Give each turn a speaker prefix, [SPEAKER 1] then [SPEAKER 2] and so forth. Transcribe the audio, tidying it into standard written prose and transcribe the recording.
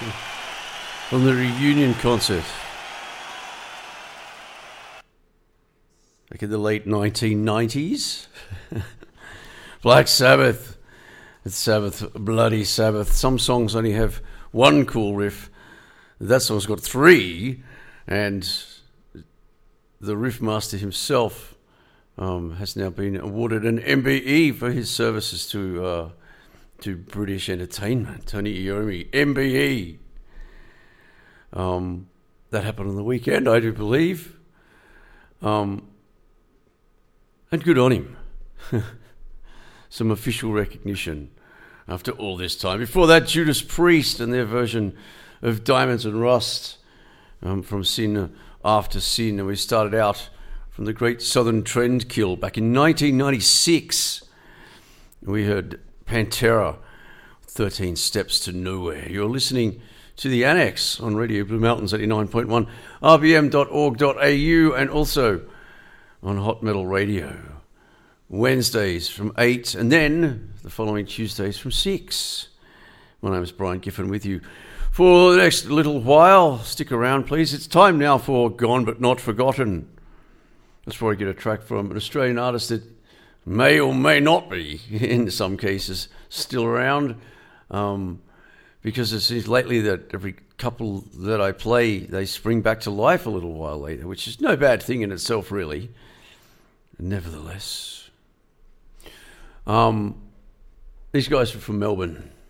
[SPEAKER 1] from the reunion concert back in the late 1990s. Black Sabbath. It's Sabbath, Bloody Sabbath. Some songs only have one cool riff. That song's got three, and the riff master himself has now been awarded an MBE for his services to British entertainment. Tony Iommi, MBE. That happened on the weekend, I do believe. And good on him. Some official recognition after all this time. Before that, Judas Priest and their version of Diamonds and Rust from Sin After Sin. And we started out from the Great Southern Trendkill back in 1996. We heard Pantera, 13 Steps to Nowhere. You're listening to The Annex on Radio Blue Mountains 89.1, rbm.org.au, and also on Hot Metal Radio. Wednesdays from 8, and then the following Tuesdays from 6. My name is Brian Giffen with you for the next little while. Stick around, please. It's time now for Gone But Not Forgotten. That's where I get a track from an Australian artist that may or may not be, in some cases, still around. Because it seems lately that every couple that I play, they spring back to life a little while later, which is no bad thing in itself, really. Nevertheless. These guys are from Melbourne.